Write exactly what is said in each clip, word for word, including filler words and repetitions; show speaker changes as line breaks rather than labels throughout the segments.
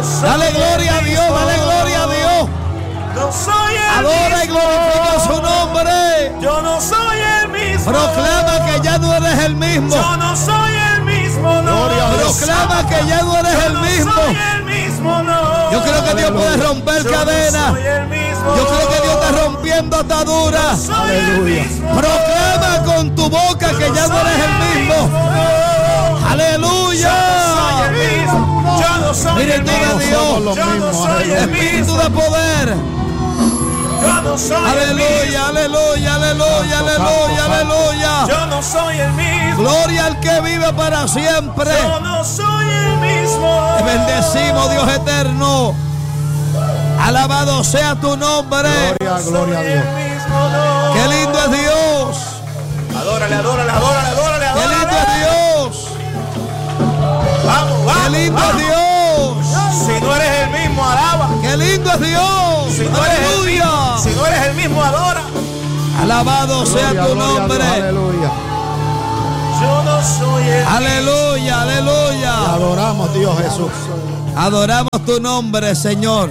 Dale gloria a Dios, dale gloria a Dios.
No soy el
Adora
mismo.
y glorifica su nombre.
Yo no soy el mismo.
Proclama que ya no eres el mismo.
Yo no soy el mismo, no.
Proclama que ya no eres
Yo
el
no
mismo.
soy el mismo, no.
Yo creo que Dios puede romper
Yo
cadenas.
no soy el mismo.
Yo creo que Dios está rompiendo ataduras.
Soy el mismo.
Proclama con tu boca que ya no eres el mismo. Aleluya.
Soy el mismo. Yo no soy
Mire
el
tú de
mismo.
Dios.
Yo no soy el
Espíritu
mismo.
de poder.
Yo no soy el
Aleluya,
mismo.
aleluya, aleluya, aleluya, aleluya.
Yo no soy el mismo.
Gloria al que vive para siempre.
Yo no soy el mismo.
Te bendecimos, Dios eterno. Alabado sea tu nombre.
Gloria, gloria a
Soy
Dios.
el mismo, no.
Qué lindo es Dios.
Adórale, adórale, adórale, adórale,
Qué lindo
adórale.
es Dios.
Vamos, vamos.
Qué lindo
vamos.
es Dios.
Si no eres el mismo, alaba.
Qué lindo es Dios.
Si no eres el mismo,
Aleluya.
si no eres el mismo, adora.
Alabado sea
Gloria,
tu
gloria a Dios,
nombre.
aleluya.
Yo no soy el
Aleluya,
Te
aleluya.
adoramos, Dios Jesús.
Adoramos tu nombre, Señor.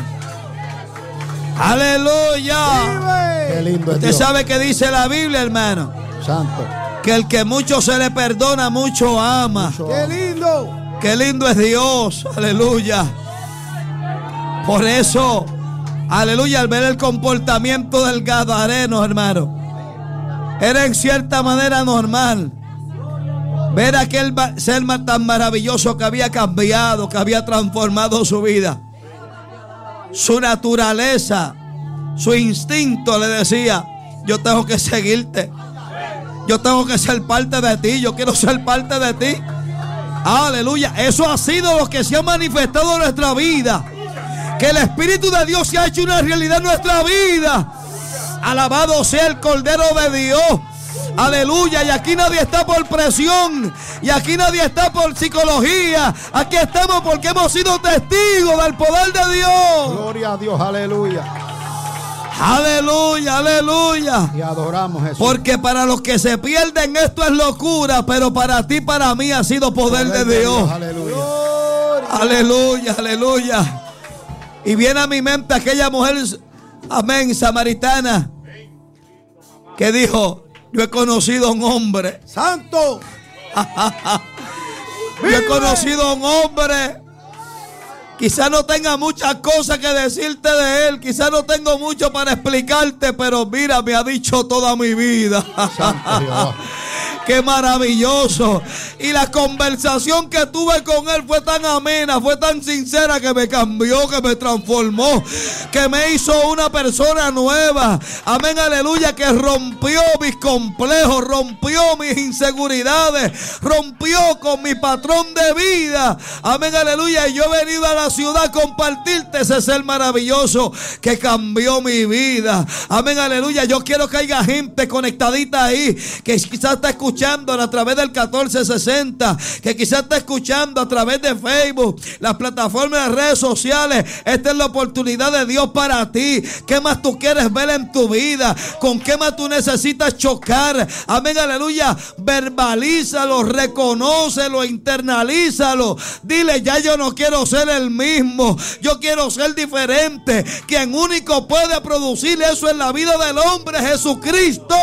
Aleluya.
Qué lindo es
Usted
Dios.
sabe que dice la Biblia, hermano,
Santo.
que el que mucho se le perdona, mucho ama.
Qué lindo.
Qué lindo es Dios, aleluya. Por eso, aleluya, al ver el comportamiento del gadareno, hermano, era en cierta manera normal ver aquel ser tan maravilloso que había cambiado, que había transformado su vida. Su naturaleza, su instinto le decía: yo tengo que seguirte, yo tengo que ser parte de ti, yo quiero ser parte de ti. Aleluya, eso ha sido lo que se ha manifestado en nuestra vida, que el Espíritu de Dios se ha hecho una realidad en nuestra vida. Alabado sea el Cordero de Dios. Aleluya, y aquí nadie está por presión, y aquí nadie está por psicología. Aquí estamos porque hemos sido testigos del poder de Dios.
Gloria a Dios, aleluya.
Aleluya, aleluya.
Y adoramos Jesús.
Porque para los que se pierden esto es locura, pero para ti, para mí ha sido poder de Dios.
Aleluya.
Aleluya, aleluya. Y viene a mi mente aquella mujer, amén, samaritana, que dijo: yo he conocido a un hombre.
Santo.
Yo he conocido a un hombre. Quizá no tenga muchas cosas que decirte de él. Quizá no tengo mucho para explicarte. Pero mira, me ha dicho toda mi vida.
Santo Jehová.
Qué maravilloso. Y la conversación que tuve con él fue tan amena, fue tan sincera, que me cambió, que me transformó, que me hizo una persona nueva. Amén, aleluya, que rompió mis complejos, rompió mis inseguridades, rompió con mi patrón de vida. Amén, aleluya. Y yo he venido a la ciudad a compartirte ese ser maravilloso que cambió mi vida. Amén, aleluya. Yo quiero que haya gente conectadita ahí, que quizás está escuchando a través del catorce sesenta, que quizás está escuchando a través de Facebook, las plataformas de redes sociales. Esta es la oportunidad de Dios para ti. ¿Qué más tú quieres ver en tu vida? ¿Con qué más tú necesitas chocar? Amén, aleluya. Verbalízalo, reconócelo, internalízalo. Dile: ya yo no quiero ser el mismo, yo quiero ser diferente. Quien único puede producir eso en la vida del hombre es Jesucristo.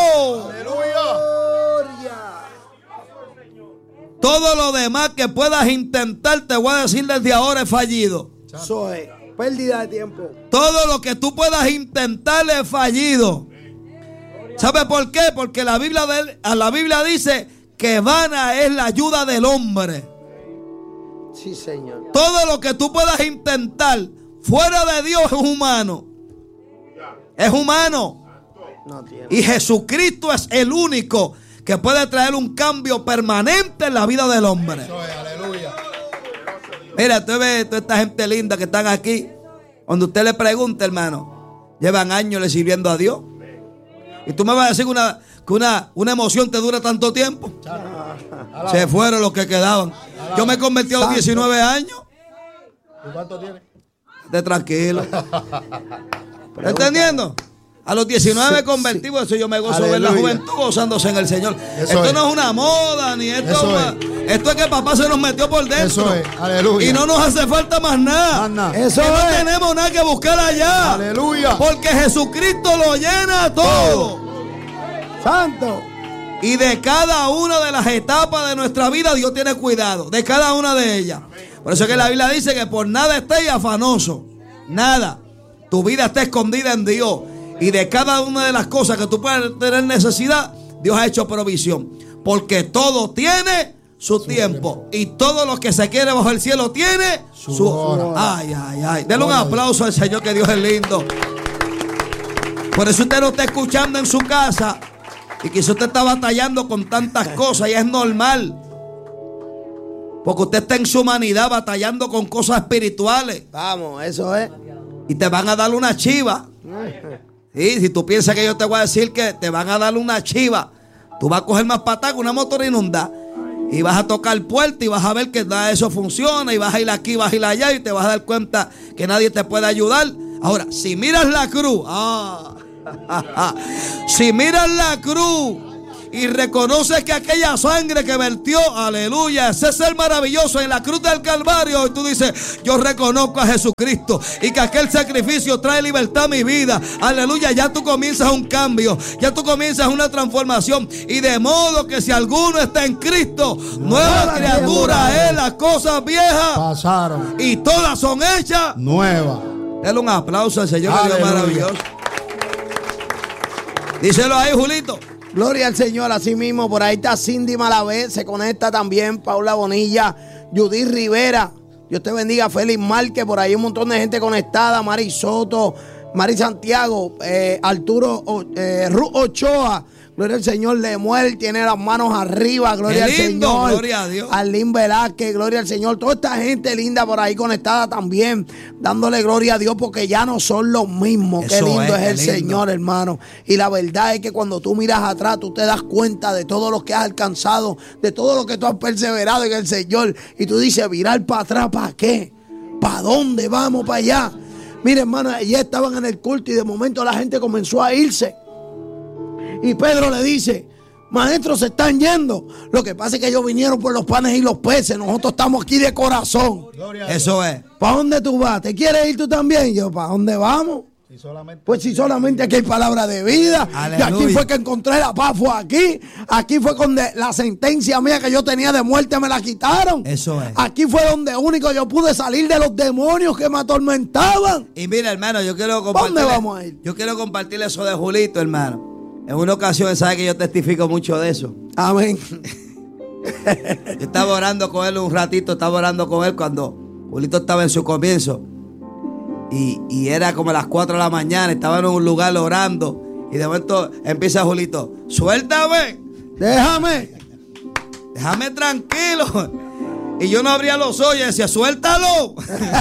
Todo lo demás que puedas intentar, te voy a decir desde ahora, es fallido.
Eso es pérdida de tiempo.
Todo lo que tú puedas intentar es fallido. ¿Sabe por qué? Porque la Biblia, de, la Biblia dice que vana es la ayuda del hombre.
Sí, Señor.
Todo lo que tú puedas intentar fuera de Dios es humano. Es humano.
No tiene.
Y Jesucristo es el único que puede traer un cambio permanente en la vida del hombre.
Aleluya.
Mira, tú ves toda esta gente linda que están aquí. Cuando usted le pregunta, hermano, llevan años le sirviendo a Dios. Y tú me vas a decir que una, que una, una emoción te dura tanto tiempo. Se fueron los que quedaban. Yo me convertí a los diecinueve años.
¿Y cuánto tiene?
Esté tranquilo. ¿Está entendiendo? A los diecinueve
Sí,
convertimos, eso yo me gozo ver la
Aleluya.
juventud gozándose en el Señor.
Eso
esto
es.
no es una moda, ni esto
Eso
es, una- esto es que papá se nos metió por dentro.
Eso es. Aleluya.
Y no nos hace falta más nada.
Más nada.
Eso
Que no
es.
tenemos nada que buscar allá.
Aleluya.
Porque Jesucristo lo llena todo.
Santo.
Y de cada una de las etapas de nuestra vida Dios tiene cuidado. De cada una de ellas. Por eso es que la Biblia dice que por nada estéis afanoso. Nada. Tu vida está escondida en Dios. Y de cada una de las cosas que tú puedes tener necesidad, Dios ha hecho provisión. Porque todo tiene su, su tiempo. tiempo. Y todo lo que se quiere bajo el cielo tiene su,
su
hora.
hora.
Ay, ay, ay. Denle un aplauso al Señor, que Dios es lindo. Por eso usted no está escuchando en su casa. Y quizás usted está batallando con tantas cosas y es normal. Porque usted está en su humanidad batallando con cosas espirituales.
Vamos, eso es.
Y te van a dar una chiva. Sí, si tú piensas que yo te voy a decir que te van a dar una chiva, tú vas a coger más patada que una motor inundada. Y vas a tocar puerta y vas a ver que nada de eso funciona. Y vas a ir aquí, vas a ir allá y te vas a dar cuenta que nadie te puede ayudar. Ahora, si miras la cruz, ah, si miras la cruz y reconoces que aquella sangre que vertió, aleluya, ese ser maravilloso en la cruz del Calvario, y tú dices, yo reconozco a Jesucristo y que aquel sacrificio trae libertad a mi vida, aleluya, ya tú comienzas un cambio, ya tú comienzas una transformación. Y de modo que si alguno está en Cristo, nueva, nueva criatura es, las cosas viejas
pasaron
y todas son hechas
nuevas.
Dale un aplauso al Señor, que Dios es maravilloso. Díselo ahí, Julito.
Gloria al Señor, así mismo. Por ahí está Cindy Malavé, se conecta también Paula Bonilla, Judith Rivera. Dios te bendiga, Félix Márquez, por ahí un montón de gente conectada, Mari Soto, Mari Santiago, eh, Arturo eh, Ruth Ochoa. Gloria al Señor. Lemuel tiene las manos arriba. Gloria
Qué lindo,
al Señor.
gloria a Dios.
Arlín Velázquez, gloria al Señor. Toda esta gente linda por ahí conectada también, dándole gloria a Dios, porque ya no son los mismos. Qué
Eso
lindo
es,
es,
qué
el
lindo.
Señor, hermano. Y la verdad es que cuando tú miras atrás, tú te das cuenta de todo lo que has alcanzado, de todo lo que tú has perseverado en el Señor. Y tú dices, virar para atrás, ¿para qué? ¿Para dónde vamos? Para allá. Mire, hermano, ayer estaban en el culto y de momento la gente comenzó a irse. Y Pedro le dice, maestros, se están yendo. Lo que pasa es que ellos vinieron por los panes y los peces. Nosotros estamos aquí de corazón.
Eso es.
¿Para dónde tú vas? ¿Te quieres ir tú también? Yo, ¿para dónde vamos?
Si solamente
Pues si solamente aquí hay palabra de vida.
Aleluya.
Y aquí fue que encontré la paz, fue aquí. Aquí fue donde la sentencia mía que yo tenía de muerte me la quitaron.
Eso es.
Aquí fue donde único yo pude salir de los demonios que me atormentaban.
Y mira, hermano, yo quiero
¿Dónde
compartir.
vamos a ir?
Yo quiero compartir eso de Julito, hermano. En una ocasión, sabe que yo testifico mucho de eso.
Amén.
Yo estaba orando con él un ratito, estaba orando con él cuando Julito estaba en su comienzo. Y, y era como a las cuatro de la mañana, estaba en un lugar orando. Y de momento empieza Julito, suéltame,
Déjame.
déjame tranquilo. Y yo no abría los ojos y decía, suéltalo.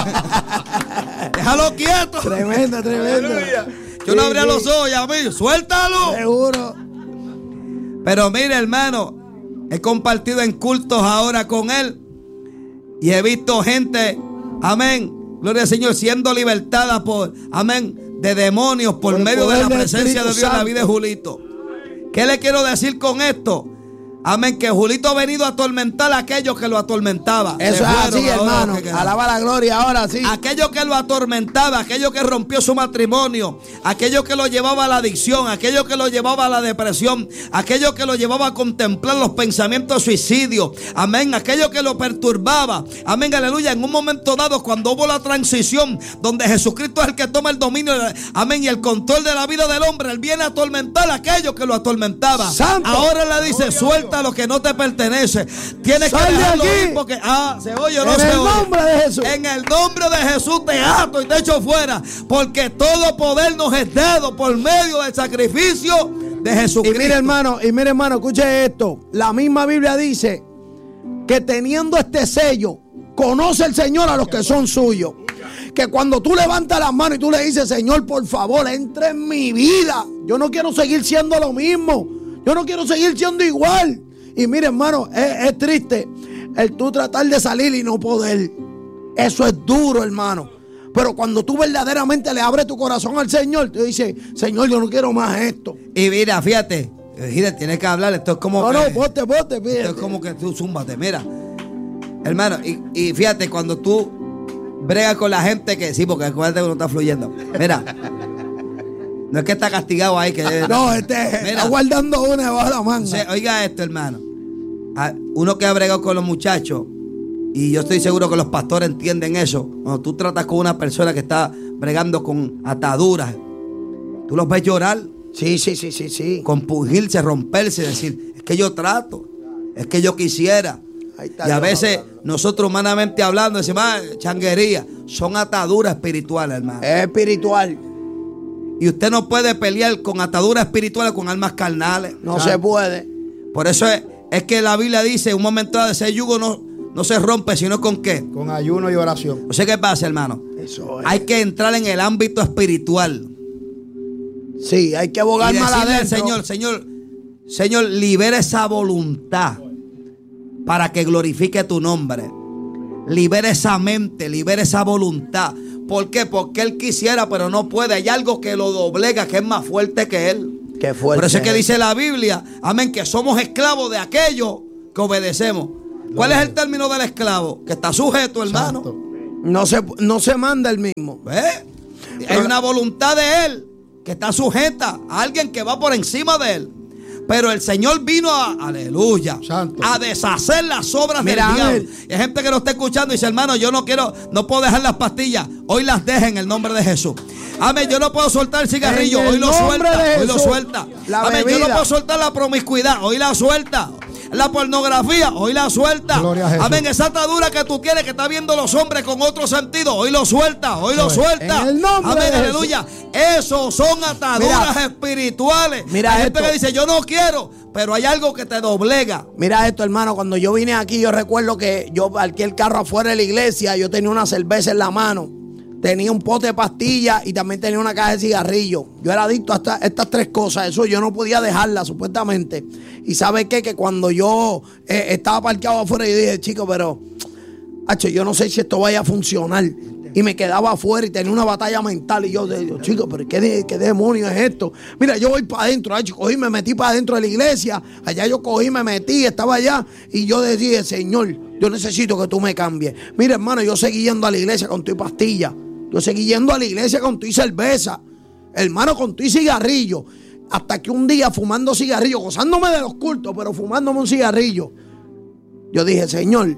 Déjalo quieto.
Tremendo, tremendo.
Yo no
Sí,
abría
sí.
los ojos y a mí, suéltalo.
Seguro.
Pero mire, hermano, he compartido en cultos ahora con él y he visto gente, amén, gloria al Señor, siendo libertada por, amén, de demonios por,
Por el
medio de
poder
la
del
presencia de
Espíritu
Dios en la
Santo.
vida de Julito. ¿Qué le quiero decir con esto? Amén, que Julito ha venido a atormentar a aquellos que lo atormentaban.
Eso
Se
es
fueron
así,
ahora
hermano.
que quedaron.
Alaba la gloria ahora sí.
Aquello que lo atormentaba, aquello que rompió su matrimonio, aquello que lo llevaba a la adicción, aquello que lo llevaba a la depresión, aquello que lo llevaba a contemplar los pensamientos de suicidio, amén, aquello que lo perturbaba, amén, aleluya, en un momento dado cuando hubo la transición donde Jesucristo es el que toma el dominio, amén, y el control de la vida del hombre, él viene a atormentar aquello que lo atormentaba.
Santo.
Ahora él le dice, suelta lo que no te pertenece, tienes que
Sal de
dejarlo
aquí.
ir porque, ah, se oye o no
En
se
el
oye.
nombre de Jesús.
En el nombre de Jesús te ato y te echo fuera, porque todo poder nos es dado por medio del sacrificio de
Y
Jesucristo.
mire, hermano, y mire, hermano, escuche esto. La misma Biblia dice que teniendo este sello, conoce el Señor a los que son suyos. Que cuando tú levantas las manos y tú le dices, Señor, por favor, entra en mi vida. Yo no quiero seguir siendo lo mismo. Yo no quiero seguir siendo igual. Y mire, hermano, es, es triste el tú tratar de salir y no poder. Eso es duro, hermano. Pero cuando tú verdaderamente le abres tu corazón al Señor, tú dices, Señor, yo no quiero más esto.
Y mira, fíjate, fíjate, tienes que hablar. Esto es como
No,
que,
no, bote, bote, fíjate.
esto es como que tú zúmbate, mira. Hermano, y, y fíjate, cuando tú bregas con la gente que sí, porque acuérdate que no está fluyendo. Mira, no es que está castigado ahí. Que,
No, este
mira,
está guardando una debajo de la manga.
se- oiga esto, hermano. Ah, Uno que ha bregado con los muchachos, y yo estoy seguro que los pastores entienden eso. Cuando tú tratas con una persona que está bregando con ataduras, tú los ves llorar,
Sí, sí, sí, sí, sí.
compungirse, romperse, decir, es que yo trato, es que yo quisiera.
Ahí está
Y a
Dios
veces
hablando.
nosotros humanamente hablando decimos, ah, changuería, son ataduras espirituales, hermano.
Es espiritual.
Y usted no puede pelear con ataduras espirituales con almas carnales.
No se puede.
Por eso es, es que la Biblia dice, un momento dado, ese yugo no, no se rompe, sino con qué.
Con ayuno y oración.
O sea, ¿qué pasa, hermano?
Eso es.
Hay que entrar en el ámbito espiritual.
Sí, hay que
Y
abogar mal
decirle al
adentro.
Señor, Señor, Señor, libera esa voluntad para que glorifique tu nombre. Libera esa mente, libera esa voluntad. ¿Por qué? Porque Él quisiera, pero no puede. Hay algo que lo doblega, que es más fuerte que Él.
Qué fuerte.
Por eso es que dice la Biblia, amén, que somos esclavos de aquello que obedecemos. ¿Cuál es el término del esclavo? Que está sujeto, hermano.
Santo.
No se, no se manda el mismo.
¿Ves? Hay una voluntad de Él que está sujeta a alguien que va por encima de Él. Pero el Señor vino a, aleluya,
Santo.
a deshacer las obras
Mira,
del diablo.
Ángel.
Y hay gente que lo está escuchando y dice, hermano, yo no quiero, no puedo dejar las pastillas. Hoy las deje en el nombre de Jesús. Amén, yo no puedo soltar el cigarrillo.
En el
Hoy lo
nombre
suelta,
de
hoy lo
Jesús.
suelta.
La
Amén, yo no
bebida.
puedo soltar la promiscuidad. Hoy la suelta. La pornografía, hoy la suelta.
Gloria a Jesús.
Amén, esa atadura que tú tienes que está viendo los hombres con otro sentido. Hoy lo suelta, hoy lo
Eso es.
suelta.
En el nombre
Amén,
de
aleluya. Esos son ataduras
Mira.
espirituales.
Mira
Hay gente
esto.
que dice, yo no quiero, pero hay algo que te doblega.
Mira esto, hermano. Cuando yo vine aquí, yo recuerdo que yo parqué el carro afuera de la iglesia. Yo tenía una cerveza en la mano. Tenía un pote de pastillas y también tenía una caja de cigarrillos. Yo era adicto a esta- estas tres cosas. Eso yo no podía dejarlas, supuestamente. Y ¿sabe qué? Que cuando yo eh, estaba parqueado afuera, yo dije, chico, pero hacho, yo no sé si esto vaya a funcionar. Y me quedaba afuera y tenía una batalla mental. Y yo digo, chico, pero ¿qué, de- qué demonio es esto? Mira, yo voy para adentro. Hacho, cogí, me metí para adentro de la iglesia. Allá yo cogí, me metí, estaba allá. Y yo decía, Señor, yo necesito que tú me cambies. Mira, hermano, yo seguí yendo a la iglesia con tu pastilla. Yo seguí yendo a la iglesia con tu y cerveza. Hermano, con tu y cigarrillo. Hasta que un día fumando cigarrillo, gozándome de los cultos, pero fumándome un cigarrillo. Yo dije, Señor,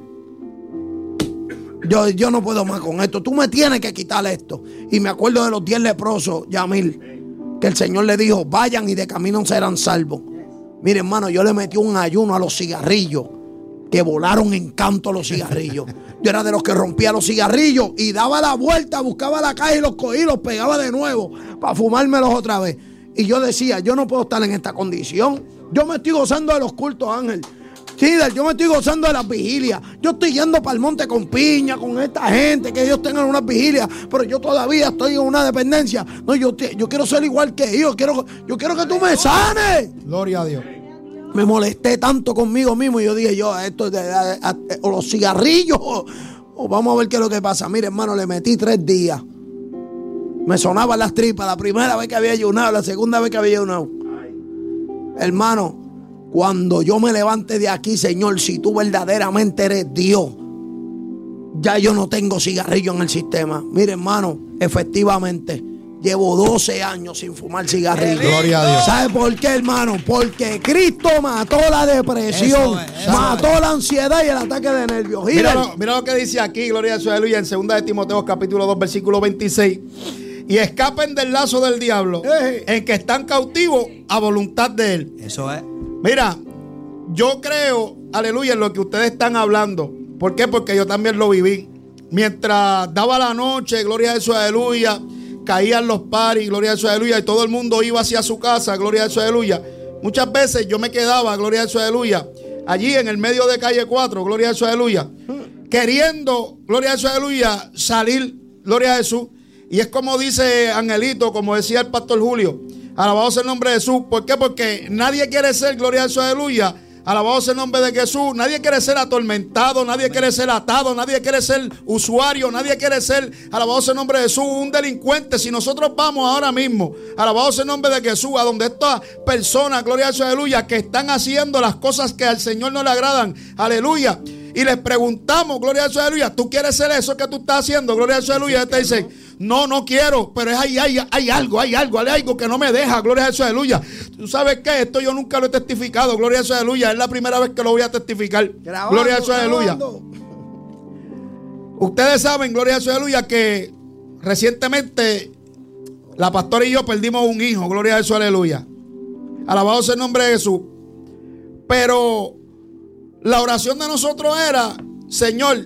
yo, yo no puedo más con esto. Tú me tienes que quitar esto. Y me acuerdo de los diez leprosos, Yamil, que el Señor le dijo, vayan y de camino serán salvos. Mire, hermano, yo le metí un ayuno a los cigarrillos, que volaron en canto los cigarrillos. Yo era de los que rompía los cigarrillos y daba la vuelta, buscaba la caja y los cogí y los pegaba de nuevo para fumármelos otra vez. Y yo decía, yo no puedo estar en esta condición. Yo me estoy gozando de los cultos, Ángel. Sí, yo me estoy gozando de las vigilias. Yo estoy yendo para el monte con piña, con esta gente, que ellos tengan unas vigilias, pero yo todavía estoy en una dependencia. No, yo, te- yo quiero ser igual que ellos. Quiero, yo quiero que tú me sanes.
Gloria a Dios.
Me molesté tanto conmigo mismo y yo dije, yo, esto de, de- de- o los cigarrillos, o, o vamos a ver qué es lo que pasa. Mire, hermano, le metí tres días. Me sonaban las tripas, la primera vez que había ayunado, la segunda vez que había ayunado. Hermano, cuando yo me levante de aquí, Señor, si tú verdaderamente eres Dios, ya yo no tengo cigarrillo en el sistema. Mire, hermano, efectivamente, llevo doce años sin fumar cigarrillo.
Gloria a Dios.
¿Sabe por qué, hermano? Porque Cristo mató la depresión,
Eso es, eso
mató la ansiedad y el ataque de nervios.
Mira
Mira,
lo, mira lo que dice aquí, gloria a Dios, aleluya, en segunda de Timoteo capítulo dos, versículo veintiséis. Y escapen del lazo del diablo,
Ey.
en que están cautivos a voluntad de él.
Eso es.
Mira, yo creo, aleluya, en lo que ustedes están hablando. ¿Por qué? Porque yo también lo viví. Mientras daba la noche, gloria a Dios, aleluya, caían los paris, gloria a Dios, aleluya, y todo el mundo iba hacia su casa, gloria a Dios, aleluya. Muchas veces yo me quedaba, gloria a Dios, aleluya, allí en el medio de calle cuatro, gloria a Dios, aleluya, queriendo, gloria a Dios, aleluya, salir, gloria a Jesús. Y es como dice Angelito, como decía el pastor Julio, alabado sea el nombre de Jesús. ¿Por qué? Porque nadie quiere ser, gloria a Dios, aleluya, Alabado sea el nombre de Jesús. Nadie quiere ser atormentado, nadie quiere ser atado, nadie quiere ser usuario, nadie quiere ser, alabado sea el nombre de Jesús, un delincuente. Si nosotros vamos ahora mismo, alabado sea el nombre de Jesús, a donde estas personas, gloria a Dios, aleluya, que están haciendo las cosas que al Señor no le agradan, aleluya, y les preguntamos, gloria a Dios, aleluya, ¿tú quieres ser eso que tú estás haciendo? Gloria a Dios, aleluya. Y te dicen, no, no quiero, pero es ahí, hay, hay algo, hay algo, hay algo que no me deja, gloria a Dios, aleluya. ¿Tú sabes qué? Esto yo nunca lo he testificado, gloria a Dios, aleluya. Es la primera vez que lo voy a testificar. Grabando, gloria a Dios, aleluya. Ustedes saben, gloria a Dios, aleluya, que recientemente la pastora y yo perdimos un hijo, gloria a Dios, aleluya. Alabado sea el nombre de Jesús. Pero la oración de nosotros era, Señor,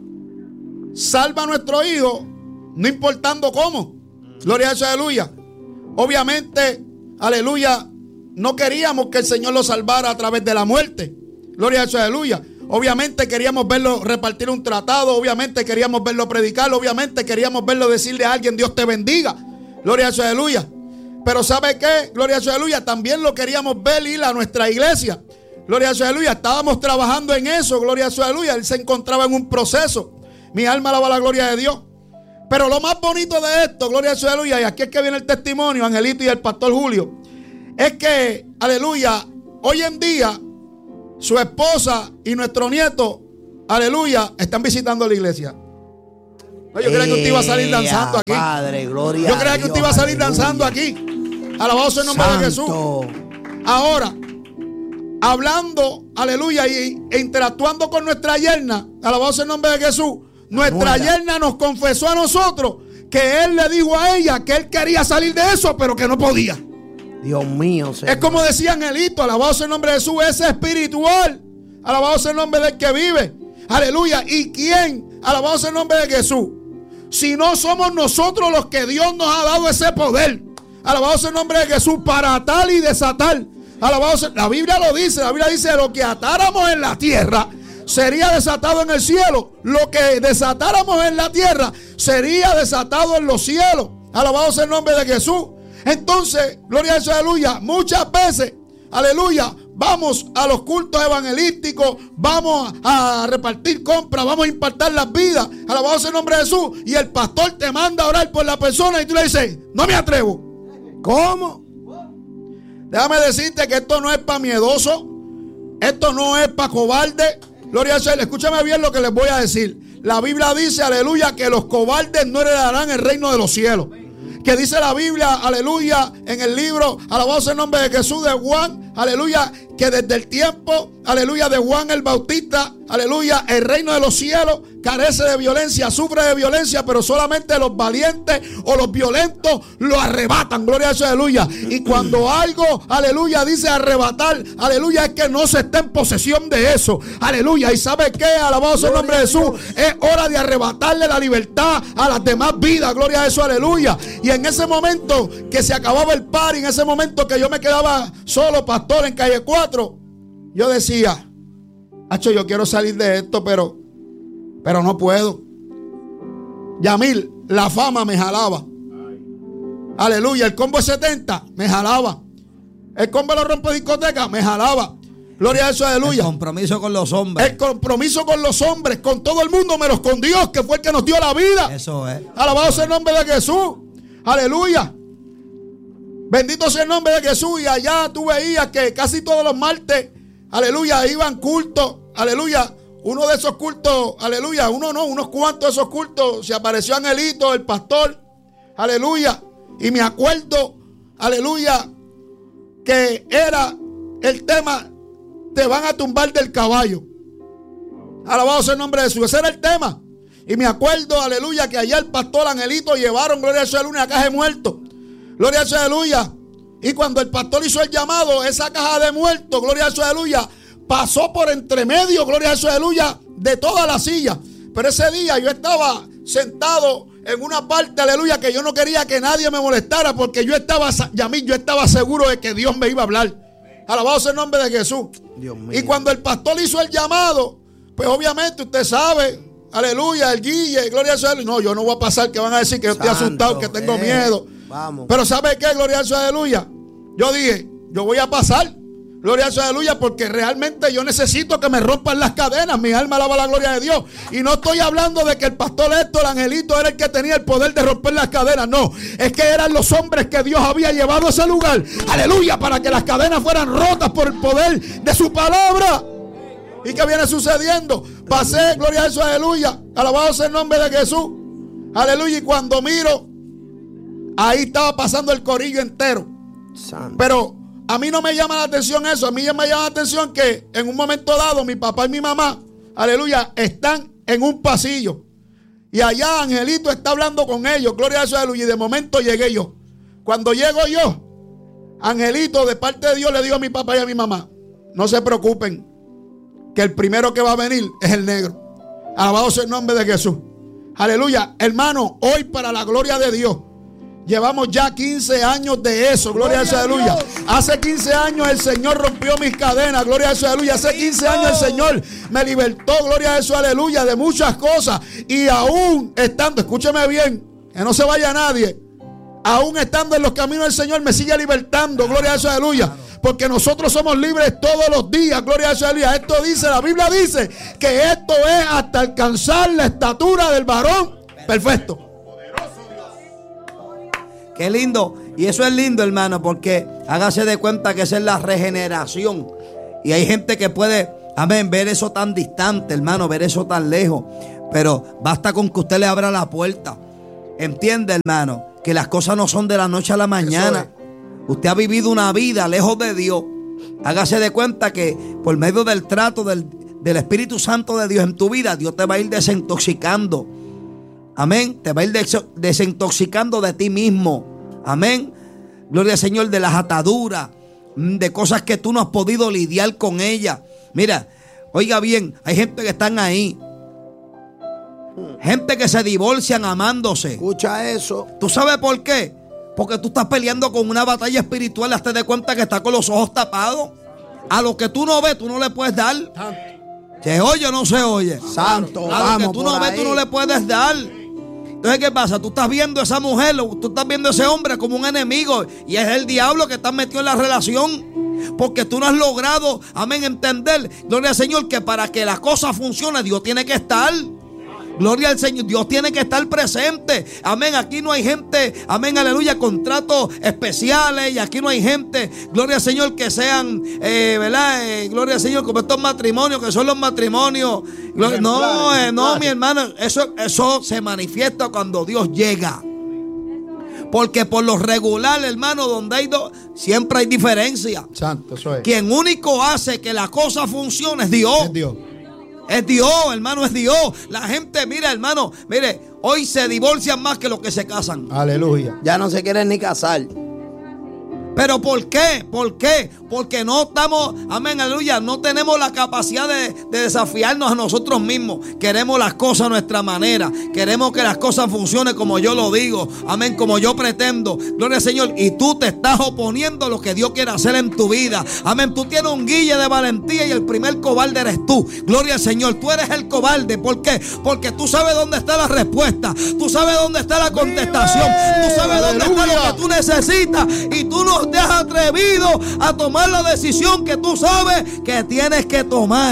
salva a nuestro hijo, no importando cómo. Gloria a Dios, aleluya. Obviamente, aleluya, no queríamos que el Señor lo salvara a través de la muerte. Gloria a Dios, aleluya. Obviamente queríamos verlo repartir un tratado, obviamente queríamos verlo predicar, obviamente queríamos verlo decirle a alguien, Dios te bendiga. Gloria a Dios, aleluya. Pero ¿sabe qué? Gloria a Dios, aleluya. También lo queríamos ver ir a nuestra iglesia. Gloria a Dios, aleluya. Estábamos trabajando en eso, gloria a Dios, aleluya. Él se encontraba en un proceso. Mi alma alaba la gloria de Dios. Pero lo más bonito de esto, gloria a Dios, aleluya, y aquí es que viene el testimonio, Angelito y el pastor Julio, es que, aleluya, hoy en día su esposa y nuestro nieto, aleluya, están visitando la iglesia. No, yo creía que usted iba a salir danzando aquí.
Padre, gloria
yo creía que
Dios,
usted iba a salir
aleluya.
danzando aquí. Alabado sea el nombre
Santo.
de Jesús. Ahora, hablando, aleluya, y, e interactuando con nuestra yerna, alabado sea el nombre de Jesús. Nuestra
Muera.
yerna nos confesó a nosotros que él le dijo a ella que él quería salir de eso, pero que no podía.
Dios mío, Señor.
Es como decía Angelito, alabado sea el nombre de Jesús, es espiritual. Alabado sea el nombre del que vive. Aleluya. ¿Y quién? Alabado sea el nombre de Jesús. Si no somos nosotros los que Dios nos ha dado ese poder. Alabado sea el nombre de Jesús para atar y desatar. Alabado sea. La Biblia lo dice. La Biblia dice lo que atáramos en la tierra sería desatado en el cielo. Lo que desatáramos en la tierra sería desatado en los cielos. Alabado sea el nombre de Jesús. Entonces, gloria a Dios, aleluya. Muchas veces, aleluya, vamos a los cultos evangelísticos, vamos a repartir compras, vamos a impactar las vidas. Alabado sea el nombre de Jesús. Y el pastor te manda a orar por la persona y tú le dices, no me atrevo. ¿Cómo? Déjame decirte que esto no es para miedoso. Esto no es para cobarde. Gloria a Dios. Escúchame bien lo que les voy a decir. La Biblia dice, aleluya, que los cobardes no heredarán el reino de los cielos. Que dice la Biblia, aleluya, en el libro, alabado sea el nombre de Jesús, de Juan, aleluya, que desde el tiempo, aleluya, de Juan el Bautista, aleluya, el reino de los cielos carece de violencia, sufre de violencia, pero solamente los valientes o los violentos lo arrebatan, gloria a Dios, aleluya. Y cuando algo, aleluya, dice arrebatar, aleluya, es que no se está en posesión de eso, aleluya. ¿Y sabe qué? Alabado sea el nombre de Jesús, es hora de arrebatarle la libertad a las demás vidas, gloria a Dios, aleluya. Y en ese momento que se acababa el party, en ese momento que yo me quedaba solo, pastor, en calle cuatro, yo decía, hacho, yo quiero salir de esto, pero Pero no puedo. Yamil, la fama me jalaba. Aleluya, el combo setenta me jalaba. El combo de los rompediscotecas me jalaba. Gloria a Dios, aleluya.
El compromiso con los hombres.
El compromiso con los hombres, con todo el mundo, menos con Dios, que fue el que nos dio la vida.
Eso es.
Alabado sea el nombre de Jesús. Aleluya. Bendito sea el nombre de Jesús. Y allá tú veías que casi todos los martes, aleluya, iban cultos. Aleluya. Uno de esos cultos, aleluya, uno no, unos cuantos de esos cultos, se apareció Angelito, el pastor, aleluya. Y me acuerdo, aleluya, que era el tema, te van a tumbar del caballo. Alabado sea el nombre de Jesús, ese era el tema. Y me acuerdo, aleluya, que allá el pastor Angelito llevaron, gloria a Dios, una caja de muertos. Gloria a Dios, aleluya. Y cuando el pastor hizo el llamado, esa caja de muertos, gloria a Dios, aleluya, pasó por entre medio, gloria a Dios, aleluya, de toda la silla. Pero ese día yo estaba sentado en una parte, aleluya, que yo no quería que nadie me molestara, porque yo estaba, Yamil, yo estaba seguro de que Dios me iba a hablar. Alabado sea el nombre de Jesús.
Dios mío.
Y cuando el pastor hizo el llamado, pues obviamente usted sabe, aleluya, el guille, gloria a Dios. No, yo no voy a pasar que van a decir que yo estoy
Santo,
asustado, que tengo
eh,
miedo.
Vamos.
Pero ¿sabe qué? Gloria a Dios, aleluya. Yo dije, yo voy a pasar. Gloria a Dios, aleluya, porque realmente yo necesito que me rompan las cadenas. Mi alma alaba la gloria de Dios. Y no estoy hablando de que el pastor Héctor, el angelito, era el que tenía el poder de romper las cadenas. No, es que eran los hombres que Dios había llevado a ese lugar. Aleluya, para que las cadenas fueran rotas por el poder de su palabra. ¿Y qué viene sucediendo? Pasé, gloria a Dios, aleluya. Alabado sea el nombre de Jesús. Aleluya, y cuando miro, ahí estaba pasando el corillo entero.
Santo.
Pero a mí no me llama la atención eso. A mí ya me llama la atención que en un momento dado mi papá y mi mamá, aleluya, están en un pasillo. Y allá Angelito está hablando con ellos. Gloria a Dios, aleluya. Y de momento llegué yo. Cuando llego yo, Angelito de parte de Dios le dijo a mi papá y a mi mamá: no se preocupen, que el primero que va a venir es el negro. Alabado sea el nombre de Jesús. Aleluya. Hermano, hoy para la gloria de Dios, llevamos ya quince años de eso. Gloria a Dios, aleluya. Hace quince años el Señor rompió mis cadenas. Gloria a Dios, aleluya. Hace quince años el Señor me libertó. Gloria a Dios, aleluya. De muchas cosas. Y aún estando, escúcheme bien, que no se vaya nadie, aún estando en los caminos del Señor me sigue libertando. Gloria a Dios, aleluya. Porque nosotros somos libres todos los días. Gloria a Dios, aleluya. Esto dice, la Biblia dice que esto es hasta alcanzar la estatura del varón perfecto.
Qué lindo. Y eso es lindo, hermano, porque hágase de cuenta que esa es la regeneración. Y hay gente que puede, amén, ver eso tan distante, hermano, ver eso tan lejos. Pero basta con que usted le abra la puerta. Entiende, hermano, que las cosas no son de la noche a la mañana. Usted ha vivido una vida lejos de Dios. Hágase de cuenta que por medio del trato del, del Espíritu Santo de Dios en tu vida, Dios te va a ir desintoxicando. Amén. Te va a ir des- desintoxicando de ti mismo. Amén. Gloria al Señor, de las ataduras, de cosas que tú no has podido lidiar con ellas. Mira, oiga bien, hay gente que están ahí. Gente que se divorcian amándose.
Escucha eso.
¿Tú sabes por qué? Porque tú estás peleando con una batalla espiritual. Hazte de cuenta que está con los ojos tapados. A lo que tú no ves, tú no le puedes dar. ¿Se oye o no se oye?
Santo,
A lo
vamos
que tú no
por
ves,
ahí.
tú no le puedes dar. Entonces, ¿qué pasa? Tú estás viendo a esa mujer, tú estás viendo a ese hombre como un enemigo. Y es el diablo que está metido en la relación. Porque tú no has logrado, amén, entender, gloria al Señor, que para que la cosa funcione, Dios tiene que estar. Gloria al Señor, Dios tiene que estar presente. Amén, aquí no hay gente, amén, aleluya, contratos especiales. Y aquí no hay gente, gloria al Señor, que sean, eh, ¿verdad? Eh, gloria al Señor, como estos matrimonios, que son los matrimonios. Gloria, no, eh, no, mi hermano, eso, eso se manifiesta cuando Dios llega. Porque por lo regular, hermano, donde hay dos, siempre hay diferencia.
Santo, eso es.
Quien único hace que la cosa funcione es Dios.
Es Dios.
Es Dios, hermano, es Dios. La gente, mira, hermano, mire, hoy se divorcian más que los que se casan.
Aleluya.
Ya no se quieren ni casar.
¿Pero por qué? ¿Por qué? Porque no estamos, amén, aleluya, no tenemos la capacidad de, de desafiarnos a nosotros mismos. Queremos las cosas a nuestra manera. Queremos que las cosas funcionen como yo lo digo. Amén, como yo pretendo. Gloria al Señor. Y tú te estás oponiendo a lo que Dios quiere hacer en tu vida. Amén, tú tienes un guille de valentía y el primer cobarde eres tú. Gloria al Señor. Tú eres el cobarde. ¿Por qué? Porque tú sabes dónde está la respuesta. Tú sabes dónde está la contestación. Tú sabes dónde está lo que tú necesitas. Y tú no te has atrevido a tomar la decisión que tú sabes que tienes que tomar.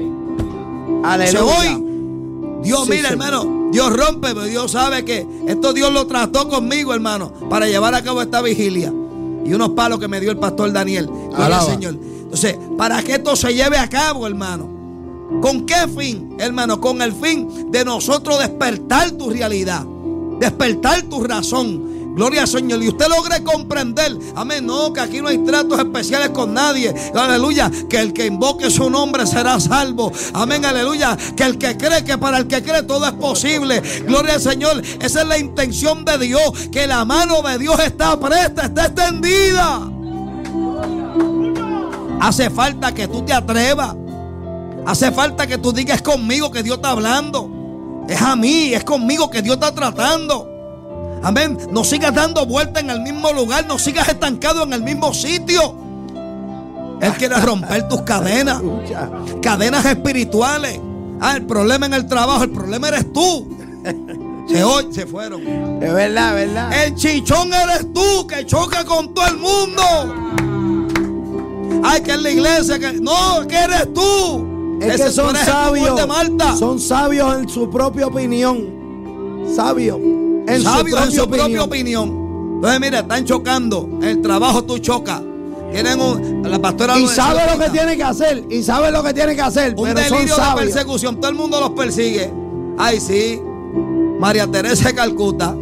Aleluya.
Hoy, Dios,
Sí,
mira,
Señor.
hermano, Dios rompe, pero Dios sabe que esto Dios lo trató conmigo, hermano, para llevar a cabo esta vigilia. Y unos palos que me dio el pastor Daniel. Gloria al
Alaba.
Señor. Entonces, para que esto se lleve a cabo, hermano. ¿Con qué fin, hermano? Con el fin de nosotros despertar tu realidad, despertar tu razón. Gloria al Señor. Y usted logre comprender, amén, no, que aquí no hay tratos especiales con nadie. Aleluya. Que el que invoque su nombre será salvo. Amén, aleluya. Que el que cree, que para el que cree todo es posible. Gloria al Señor. Esa es la intención de Dios. Que la mano de Dios está presta, está extendida. Hace falta que tú te atrevas. Hace falta que tú digas: es conmigo que Dios está hablando. Es a mí, es conmigo que Dios está tratando. Amén. No sigas dando vueltas en el mismo lugar. No sigas estancado en el mismo sitio. Él quiere romper tus cadenas. Cadenas espirituales. Ah, el problema en el trabajo. El problema eres tú. Se, hoy, se fueron.
Es verdad, es verdad.
El chichón eres tú que choca con todo el mundo. Ay, que es la iglesia. Que... No, que eres tú.
Es
Ese
que son
tú eres el
sabios.
tumor de Marta.
Son sabios en su propia opinión. Sabios en
Sabios
su
en su
propia
propia
opinión.
opinión. Entonces, mira, están chocando. En el trabajo tú chocas. Tienen un, la pastora
Y
lo decía
sabe lo
ahorita,
que tiene que hacer. Y sabe lo que tiene que hacer.
un
Pero son
delirio de
sabios.
persecución. Todo el mundo los persigue. Ay, sí. María Teresa de Calcuta.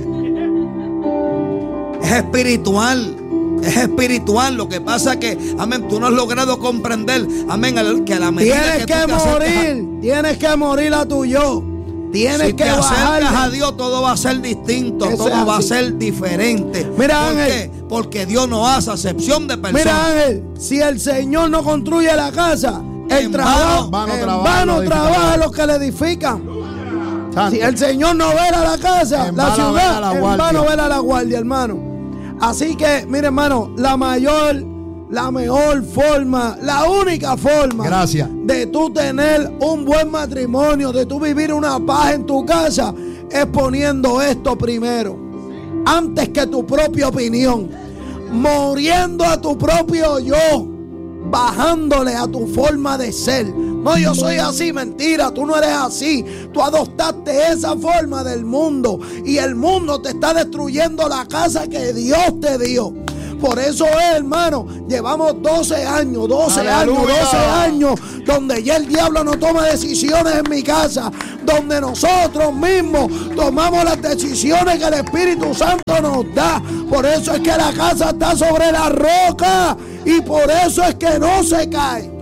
Es espiritual. Es espiritual. Lo que pasa es que, amén, tú no has logrado comprender, amén, que a la medida
Tienes
que,
que,
tú te acercas
morir.
a-
Tienes que morir a tu yo. Tienes
si
que
te acercas
bajarle.
a Dios, todo va a ser distinto,
Eso
todo
es
va a
así.
ser diferente.
Mira,
¿Por
Ángel.
qué? Porque Dios no hace acepción de personas.
Mira, Ángel, si el Señor no construye la casa, el
En
trabajo,
vano
en
trabaja
vano
los
trabaja
edificadores.
los que le edifican.
Santo.
Si el Señor no vela la casa,
En
la
vano
ciudad,
vela la
en
guardia.
vano vela la guardia, hermano. Así que, mire, hermano, la mayor, la mejor forma, la única forma
Gracias.
de tú tener un buen matrimonio, de tú vivir una paz en tu casa, es poniendo esto primero, antes que tu propia opinión, muriendo a tu propio yo, bajándole a tu forma de ser. No, yo soy así, mentira, tú no eres así. Tú adoptaste esa forma del mundo y el mundo te está destruyendo la casa que Dios te dio. Por eso es, hermano, llevamos doce años, doce años,
Aleluya.
doce años, donde ya el diablo no toma decisiones en mi casa, donde nosotros mismos tomamos las decisiones que el Espíritu Santo nos da. Por eso es que la casa está sobre la roca y por eso es que no se cae.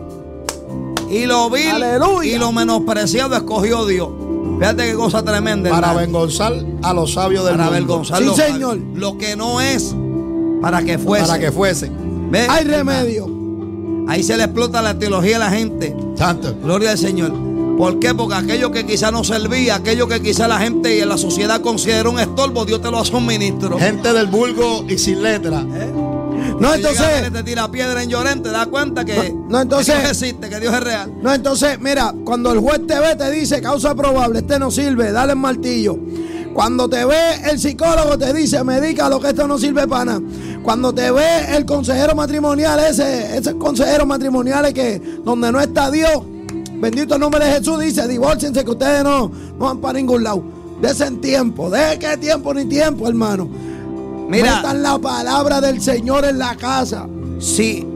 Y lo vil
Aleluya.
y lo menospreciado escogió Dios. Fíjate qué cosa tremenda.
Para
hermano.
avergonzar a los sabios del
Para
mundo.
avergonzar
Sí,
lo,
señor.
lo que no es, para que fuese.
Para que fuesen.
¿Ve?
Hay remedio.
Ahí se le explota la teología a la gente.
Santo.
Gloria al Señor. ¿Por qué? Porque aquello que quizá no servía, aquello que quizá la gente y en la sociedad considera un estorbo, Dios te lo hace un ministro.
Gente del vulgo y sin letra.
No,
Tú llegas a ver,
entonces,
te tira piedra en Llorente, te das cuenta que,
No, no, entonces-
que Dios existe, que Dios es real.
no, entonces, mira, cuando el juez te ve, te dice causa probable, este no sirve, dale el martillo. Cuando te ve el psicólogo, te dice, medica lo que esto no sirve para nada. Cuando te ve el consejero matrimonial, ese, ese consejero matrimonial que donde no está Dios, bendito el nombre de Jesús, dice, divórciense que ustedes no, no van para ningún lado. Desen tiempo, de qué tiempo ni tiempo, hermano.
Mira,
Metan la palabra del Señor en la casa.
si,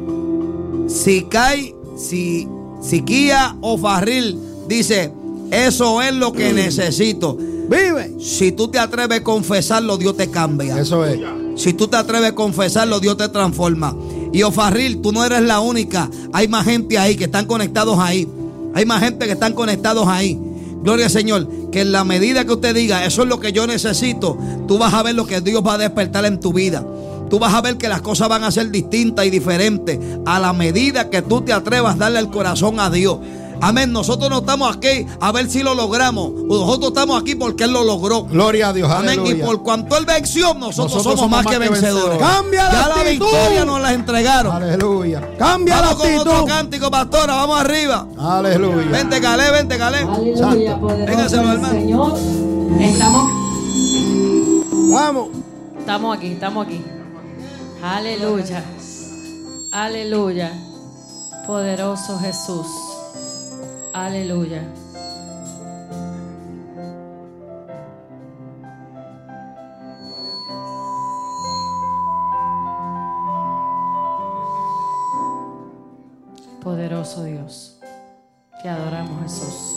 si cae, si, si Kia o Farril dice, eso es lo que necesito.
Vive.
Si tú te atreves a confesarlo, Dios te cambia.
Eso es.
Si tú te atreves a confesarlo, Dios te transforma. Y Ofarril, tú no eres la única. Hay más gente ahí que están conectados ahí. Hay más gente que están conectados ahí. Gloria al Señor. Que en la medida que usted diga, eso es lo que yo necesito, tú vas a ver lo que Dios va a despertar en tu vida. Tú vas a ver que las cosas van a ser distintas y diferentes a la medida que tú te atrevas a darle el corazón a Dios. Amén. Nosotros no estamos aquí a ver si lo logramos. Nosotros estamos aquí porque Él lo logró.
Gloria a Dios.
Amén.
Aleluya.
Y por cuanto Él venció, nosotros,
Nosotros
somos, más que vencedores.
Cambia la
Ya la
actitud.
victoria nos la entregaron.
Aleluya.
Cambia
Vamos
la
con otro
actitud.
cántico, pastora. Vamos arriba.
Aleluya.
Vente, Calé, vente, Calé.
Aleluya,
Santo.
poderoso
Véngaselo,
el
hermano.
Señor. Estamos,
Vamos.
estamos aquí, estamos aquí. Aleluya. Aleluya. Poderoso Jesús. Aleluya. Poderoso Dios. Te adoramos, Jesús.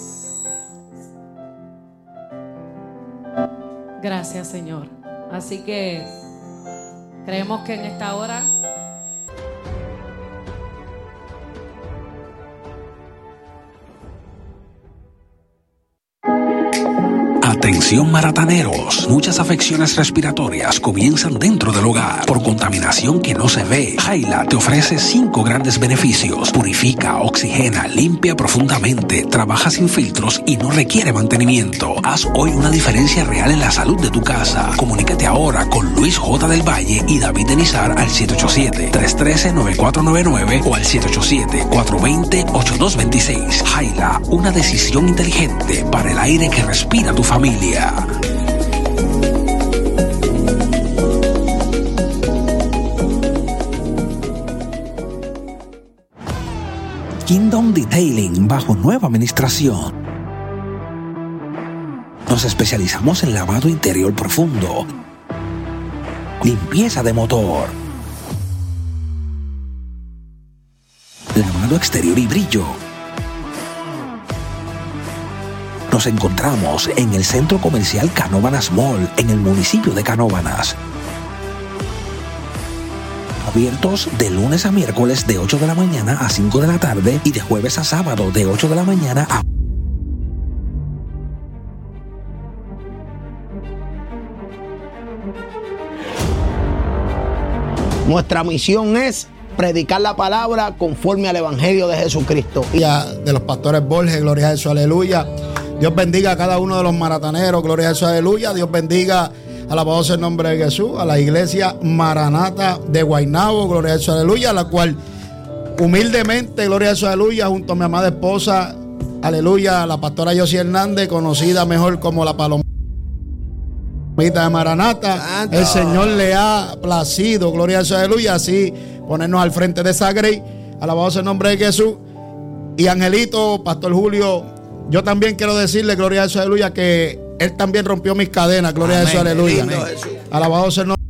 Gracias, Señor. Así que creemos que en esta hora
Atención marataneros, muchas afecciones respiratorias comienzan dentro del hogar por contaminación que no se ve. Jaila te ofrece cinco grandes beneficios: purifica, oxigena, limpia profundamente, trabaja sin filtros y no requiere mantenimiento. Haz hoy una diferencia real en la salud de tu casa. Comunícate ahora con Luis J. del Valle y David Denizar al siete ocho siete, tres uno tres, nueve cuatro nueve nueve o al siete ocho siete, cuatro dos cero, ocho dos dos seis. Jaila, una decisión inteligente para el aire que respira tu familia. Kingdom Detailing bajo nueva administración. Nos especializamos en lavado interior profundo, limpieza de motor, lavado exterior y brillo. Nos encontramos en el Centro Comercial Canóvanas Mall, en el municipio de Canóvanas. Abiertos de lunes a miércoles de ocho de la mañana a cinco de la tarde y de jueves a sábado de ocho de la mañana a...
Nuestra misión es predicar la palabra conforme al Evangelio de Jesucristo.
De los pastores Borges, gloria a Jesús, aleluya. Dios bendiga a cada uno de los marataneros, gloria a Jesús, aleluya. Dios bendiga, alabado sea el nombre de Jesús, a la iglesia Maranata de Guaynabo, gloria a Jesús, aleluya, a la cual humildemente, gloria a Jesús, aleluya, junto a mi amada esposa, aleluya, la pastora Yossi Hernández, conocida mejor como la Palomita de Maranata. Santo. El Señor le ha placido, gloria a Jesús, aleluya, así ponernos al frente de esa grey, alabado sea el nombre de Jesús. Y Angelito, Pastor Julio, yo también quiero decirle, gloria a Jesús, aleluya, que él también rompió mis cadenas, gloria amén, a Jesús, aleluya. Amén. Alabado sea el nombre.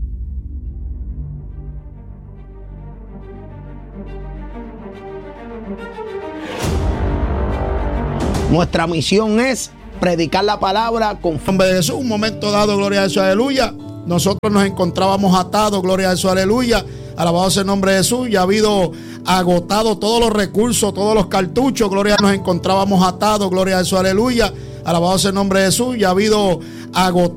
Nuestra misión es predicar la palabra con
nombre de Jesús. Un momento dado, gloria a Jesús, aleluya. Nosotros nos encontrábamos atados, gloria a Jesús, aleluya. Alabado sea el nombre de Jesús. Ya ha habido agotado todos los recursos, todos los cartuchos, gloria a Jesús. Nos encontrábamos atados, gloria a Jesús, aleluya. Alabado sea el nombre de Jesús. Ya ha habido agotado